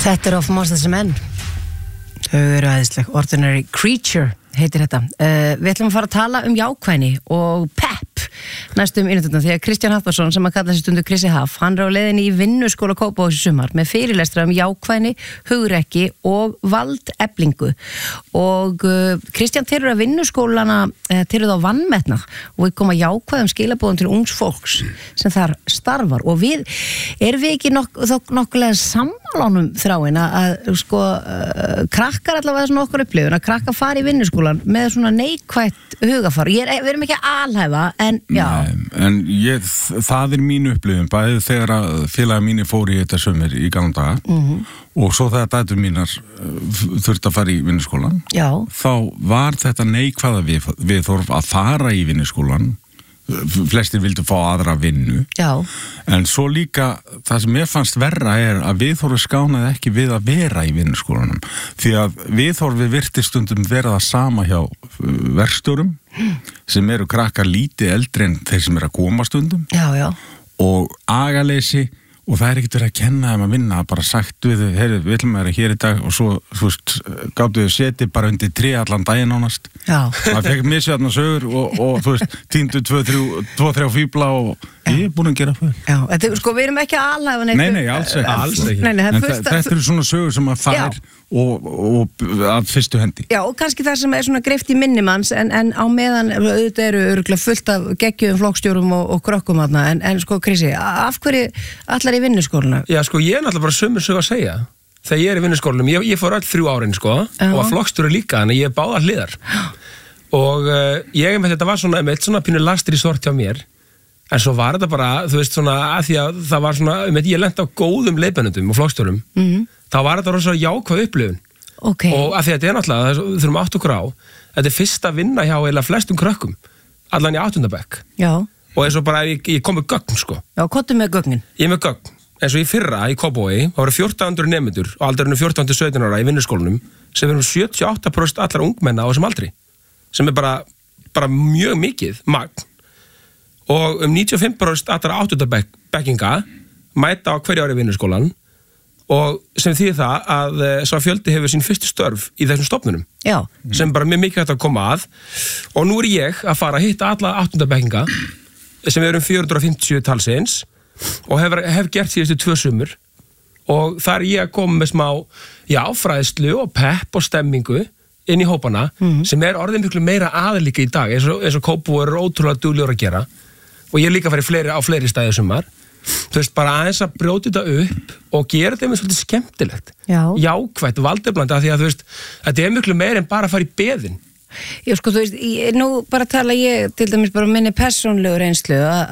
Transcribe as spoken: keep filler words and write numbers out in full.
Þetta er of Monsters and Men. Þau eru æðisleg. Ordinary Creature heitir þetta. Uh, við ætlum að fara að tala um jákvæðni og pepp næstum innutuna því að Kristján Hafþórsson sem að kalla sig stundu Krissi Haf, hann er á leiðinni í vinnuskóla Kópavogs í sumar með fyrirlestra um jákvæðni, hugrekki og valdeflingu og uh, Kristján telur að vinnuskólana uh, telur þá vanmetna og við koma jákvæðum skilabóðum til ungs fólks sem þar starfar og við erum við ekki nokk, nokkulega sammálánum þráin að, að sko uh, krakkar allavega svona okkur upplifun að krakkar fari í vinnuskólan með svona neikvætt hugafar. Ég er, við erum ekki að alhæfa en já. Nei, en ég, það er mín upplifun, bæði þegar að félagi mínir fóru í þetta sömur í gamla daga mm-hmm. og svo þegar dætur mínar þurfti að fara í vinnuskólan, já. Þá var þetta neikvæða við, viðhorf að fara í vinnuskólan, flestir vildu fá aðra vinnu, já. En svo líka það sem mér fannst verra er að viðhorfi skánaði ekki við að vera í vinnuskólanum, því að viðhorfi virti stundum vera það sama hjá verkstjórum sem eru krakkar lítið eldri en þeir sem eru að koma stundum já, já. Og agaleysi og það er ekkert verið að kenna þeim að vinna, bara sagt við, heyrðu, við ætlum að vera hér í dag og svo, þú veist, gáttu við setið bara undir tré allan daginn ánast. Já. Það fekk misjafna sögur og, og þú veist, tíndu tvö, þrjú, tvo, þrjá fíbla og ég er búin að gera fyrir. Já, þetta, sko, við erum ekki að alhæfa neitt. Nei, nei, alls ekki. Alls ekki. Nei, nei, en þetta eru svona sögur sem að fær og, og að fyrstu hendi. Já, og kannski það sem er svona greift í minnimanns en, en á meðan auðvitað eru örgulega fullt af geggjum flokkstjórum og, og krökkum þarna, en, en sko, Krissi, af hverju allar í vinnuskóluna? Já, sko, ég er náttúrulega bara sömur sög að segja. Þegar ég er í vinnuskólanum, ég, ég fór öll þrjú árin, sko, Já. Og var flokkstjóri líka, en ég er báðar hliðar. Og uh, ég með þetta var svona, með eitt svona pínu lastur í sort hjá mér, en svo var þetta bara, þú veist, svona, að því að það var svona, með ég lenti á góðum leiðbeinendum og flokkstjórum, mm-hmm. þá var þetta rosa jákvæð upplifun. Okay. Og að því að þetta er náttúrulega, það þurfum átt okkur á, þetta er fyrsta vinna hjá eða flestum krökkum, allan í áttundabekk. Já. Og eins og bara, ég, ég kom með gögn, sko. Já, kottu með gögnin? Ég er með gögn. Eins og í fyrra í Kópavogi, það voru fjórtán hundruð nemendur á aldrinum fjórtán til sautján ára í vinnuskólanum sem er um sjötíu og átta prósent allra ungmenna á þessum aldri, sem er bara, bara mjög mikið magn. Og um níutíu og fimm prósent allra áttundabekkinga mæta á hverju ári í vinnuskólan og sem þýðir það að sá fjöldi hefur sín fyrstu störf í þessum stofnunum. Já. Sem bara mjög mikilvægt að koma að og nú er ég að fara að hitta alla áttundabekkinga sem er um fjögur hundruð og fimmtíu talsins og hef, hef gert síðustu tvö sumur og þar er ég að koma með smá já, fræðslu og pepp og stemmingu inn í hópana mm-hmm. sem er orðið miklu meira aðlíka í dag eins og, eins og Kópavogur er ótrúlega duglegur að gera og ég er líka að fara í fleiri, á fleiri stæði sumar þú veist, bara aðeins að brjóta þetta upp og gera þetta með svolítið skemmtilegt já. Jákvætt, valdeflandi að því að þú veist, þetta er miklu meira en bara að fara í beðin. Já, sko, þú veist, ég, nú bara tala ég til dæmis bara minni persónlegu reynslu að,